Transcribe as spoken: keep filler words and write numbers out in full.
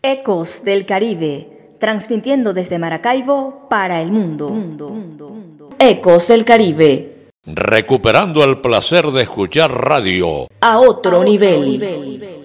Ecos del Caribe, transmitiendo desde Maracaibo para el mundo. mundo, mundo, mundo. Ecos del Caribe. Recuperando el placer de escuchar radio a otro, a otro nivel. nivel.